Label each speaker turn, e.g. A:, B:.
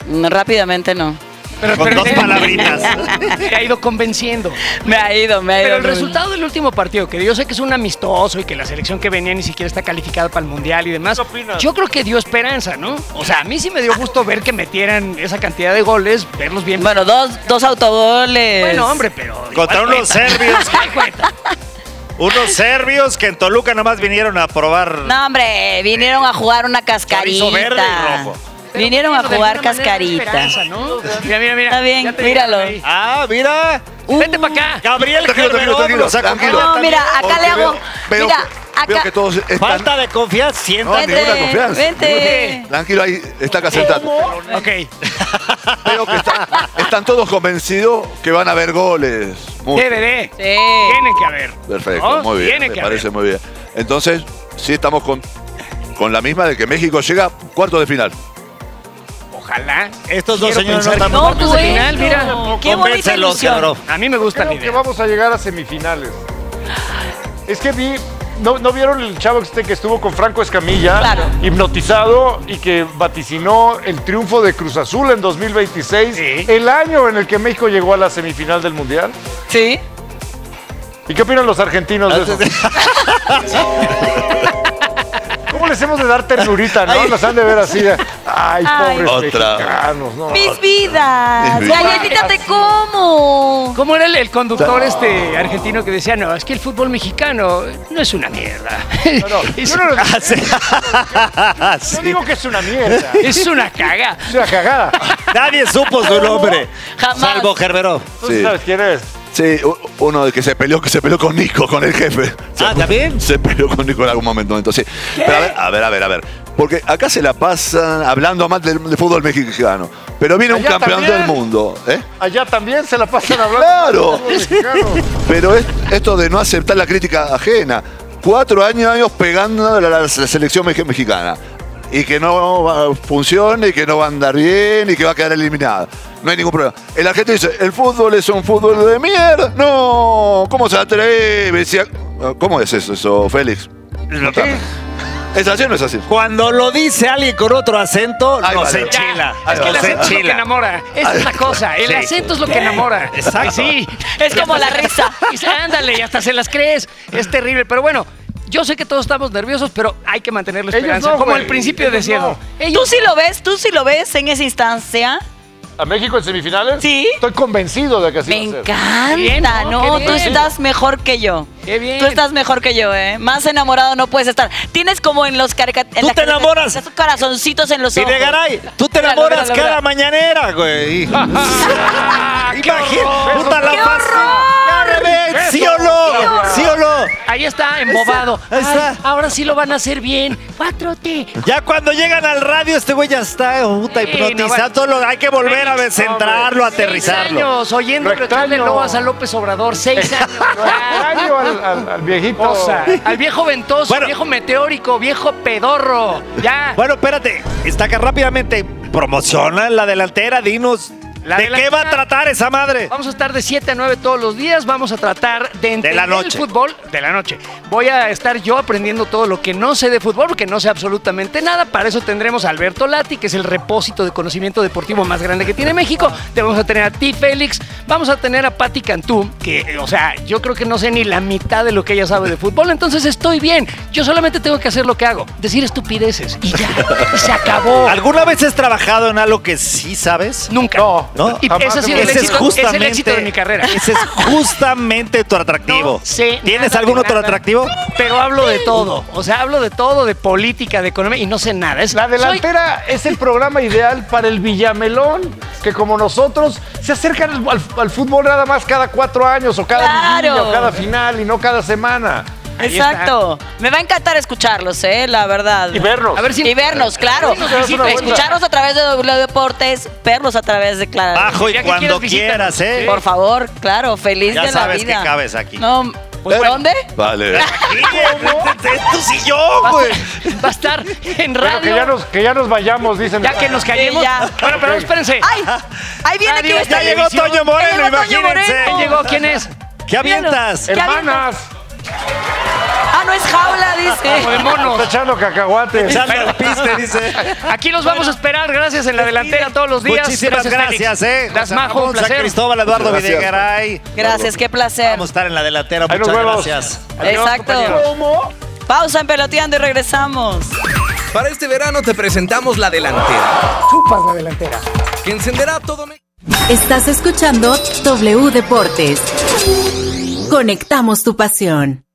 A: Rápidamente no.
B: Con dos palabritas.
C: Te ha ido convenciendo.
A: Me ha ido.
C: Pero el resultado del último partido, que yo sé que es un amistoso y que la selección que venía ni siquiera está calificada para el Mundial y demás, yo creo que dio esperanza, ¿no? O sea, a mí sí me dio gusto ver que metieran esa cantidad de goles, verlos bien.
A: Bueno, dos autogoles.
C: Bueno, hombre, pero...
B: Contra unos serbios. Unos serbios que en Toluca nomás vinieron a probar.
A: No, hombre, vinieron a jugar una cascarita.
B: Chorizo verde y rojo.
A: Vinieron a jugar cascarita.
C: ¿No? Mira.
A: Está bien,
C: Ya te
A: míralo.
C: miraron ahí.
B: Ah, mira.
C: Vente para acá.
B: Gabriel
D: Tranquilo,
A: No, mira, acá le hago.
D: Veo
A: Mira,
D: que
A: acá.
D: todos están...
B: Falta de confianza. Siéntate.
D: No, ninguna confianza.
A: Vente.
D: Tranquilo, ahí está acá sentado.
C: Ok.
D: Veo que están todos convencidos que van a haber goles.
C: DVD.
A: Sí.
C: Tienen que haber.
D: Perfecto,
C: ¿no?
D: muy bien.
C: Tiene
D: Me
C: que
D: parece
C: haber.
D: muy bien. Entonces, sí estamos con la misma de que México llega a cuartos de final.
C: Ojalá.
B: Estos dos
C: Quiero
B: señores no
C: pensar
B: están
C: que
A: No,
C: cuartos de final,
A: bueno.
C: mira.
A: Qué bonita
B: Convéncelos,
A: ilusión.
B: cabrón.
C: A mí me gusta la
E: Creo que
C: idea.
E: vamos a llegar a semifinales. Es que vi, ¿no vieron el chavo que estuvo con Franco Escamilla?
A: Claro.
E: Hipnotizado y que vaticinó el triunfo de Cruz Azul en 2026,
C: Sí.
E: el año en el que México llegó a la semifinal del Mundial.
A: Sí.
E: ¿Y qué opinan los argentinos de eso? ¿Cómo les hemos de dar ternurita, no? Nos han de ver así de, ay,
A: Ay.
E: pobres
D: Otra.
E: mexicanos, ¿no?
A: Mis vidas.
D: Mis vidas.
A: Galletita te como.
C: ¿Cómo era el conductor argentino que decía, no, es que el fútbol mexicano no es una mierda?
E: Yo no digo que es una mierda,
C: Es una caga.
E: es una cagada.
B: Nadie supo su nombre.
A: Jamás.
B: Salvo Gerberó.
E: ¿Tú
D: Sí.
E: sabes quién es?
D: Sí, uno que se peleó con Nico, con el jefe.
B: ¿también?
D: Se peleó con Nico en algún momento. Entonces, pero a ver. Porque acá se la pasan hablando más del fútbol mexicano. Pero viene un
E: Allá
D: campeón
E: también.
D: del mundo. ¿Eh?
E: Allá también se la pasan hablando.
D: Claro.
E: de fútbol mexicano.
D: Pero esto de no aceptar la crítica ajena. 4 años pegando a la selección mexicana. Y que no funcione, y que no va a andar bien, y que va a quedar eliminada. No hay ningún problema. El argentino dice, el fútbol es un fútbol de mierda. No, ¿cómo se atreve? ¿Cómo es eso, Félix? ¿Es así o no es así?
B: Cuando lo dice alguien con otro acento,
D: Ay,
B: nos
D: vale.
B: enchila.
D: Ay,
C: Es que el
D: vale.
C: acento es lo que enamora. Esa es la cosa. El acento es lo que enamora.
B: Exacto.
C: Sí.
A: Es como la risa.
C: Y ándale, y hasta se las crees. Es terrible. Pero bueno, yo sé que todos estamos nerviosos, pero hay que mantener la
E: Ellos
C: esperanza.
E: no,
C: Como
E: güey.
C: al principio
E: Ellos
C: decía.
E: no.
A: ¿Tú sí lo ves en esa instancia?
E: ¿A México en semifinales?
A: Sí.
E: Estoy convencido de que así
A: Me
E: va a ser.
A: encanta,
C: Bien, ¿no?
A: ¿no?
C: Qué
A: Tú
C: bien.
A: estás mejor que yo.
C: Qué bien.
A: Tú estás mejor que yo, ¿eh? Más enamorado no puedes estar. Tienes como en los
B: Tú te enamoras.
A: esos corazoncitos en los ojos.
B: Videgaray, tú te
A: Míralo,
B: enamoras
A: míralo,
B: cada
A: míralo.
B: mañanera, güey. Imagina, puta la
A: ¡Qué
B: paz.
A: horror!
B: Ya, Rebe, ¿sí o no? ¿Sí o no?
C: Ahí está, embobado.
B: Ahí está.
C: Ay, ahora sí lo van a hacer bien. 4T.
B: Ya cuando llegan al radio, este güey ya está, puta,
C: Sí,
B: hipnotizando. Hay que volver a centrarlo, a
C: 6
B: aterrizarlo.
C: años oyendo
E: Lo
C: echarle
E: extraño.
C: loas a López Obrador. 6 años.
E: Extraño al viejito.
C: Cosa. Al viejo ventoso,
B: Bueno.
C: viejo meteórico, viejo pedorro. Ya.
B: Bueno, espérate, está que rápidamente promociona la delantera, dinos.
C: La
B: ¿De qué
C: delantera.
B: va a tratar esa madre?
C: Vamos a estar de 7 a 9 todos los días. Vamos a tratar de entender
B: la
C: el
B: noche.
C: fútbol de la noche. Voy a estar yo aprendiendo todo lo que no sé de fútbol, porque no sé absolutamente nada. Para eso tendremos a Alberto Lati, que es el repósito de conocimiento deportivo más grande que tiene México. Te vamos a tener a ti, Félix. Vamos a tener a Patti Cantú, que, o sea, yo creo que no sé ni la mitad de lo que ella sabe de fútbol. Entonces estoy bien. Yo solamente tengo que hacer lo que hago. Decir estupideces. Y ya. Y se acabó.
B: ¿Alguna vez has trabajado en algo que sí sabes?
C: Nunca.
B: ¿No?
C: Y
E: Jamás
C: ese ha sido el
B: Ese es
C: éxito,
B: justamente
C: es el éxito de mi carrera.
B: Ese es justamente tu atractivo.
C: No sé
B: ¿Tienes
C: nada
B: algún
C: de
B: otro
C: nada,
B: atractivo?
C: Pero hablo de todo. O sea, hablo de todo, de política, de economía, y no sé nada.
E: La delantera es el programa ideal para el Villamelón, que como nosotros se acercan al fútbol nada más cada 4 años o cada
A: Claro.
E: liguilla, o cada final y no cada semana.
C: Ahí
A: Exacto. Me va a encantar escucharlos, la verdad.
E: Y vernos.
C: A ver si
A: Y vernos, claro.
E: Bueno, te das una vuelta.
A: Escucharlos a través de W Deportes, verlos a través de Clara.
B: Bajo y
C: Ya que
B: cuando
C: quieras,
B: quieras,
C: visítanos.
B: ¿eh?
A: Por favor, claro, feliz
B: Ya
A: de la
B: sabes
A: vida.
B: que cabes aquí.
A: No,
C: Pues bueno.
A: ¿dónde?
D: Vale.
B: Es tu sillón, güey.
C: va a estar en
E: Bueno,
C: radio.
E: que ya nos vayamos, dicen.
C: Ya que nos callemos.
A: Sí, ya.
C: Bueno, pero espérense.
A: ¡Ay! Ahí viene
C: Radio,
A: que
B: Ya llegó Toño Moreno,
A: Ya llegó Toño
B: imagínense.
A: Moreno.
C: ¿Quién llegó? ¿Quién es?
B: ¿Qué avientas?
A: ¿Qué
E: Hermanas,
A: Ah, no es jaula, dice.
C: Como de monos.
E: está echando cacahuates.
B: Echando al piso. triste, dice.
C: Aquí los vamos a esperar, gracias en la delantera todos los días.
B: Muchísimas gracias,
C: Félix.
B: José
C: Majo, un
B: Ramón, San
C: placer.
B: Cristóbal, Eduardo
D: Gracias.
B: Videgaray.
A: Gracias, qué placer.
B: Vamos a estar en la delantera,
E: Ahí nos
B: muchas
E: vemos.
B: gracias.
C: Adiós,
A: Exacto.
C: compañeros.
A: Pausa en Peloteando y regresamos.
F: Para este verano te presentamos la delantera,
C: Chupas la delantera.
F: que encenderá todo México.
G: Estás escuchando W Deportes. Conectamos tu pasión.